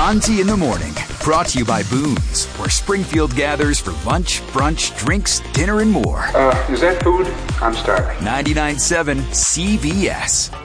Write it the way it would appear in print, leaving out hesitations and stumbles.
Fonzie in the Morning, brought to you by Boone's, where Springfield gathers for lunch, brunch, drinks, dinner, and more. Is that food? I'm starving. 99.7 CBS.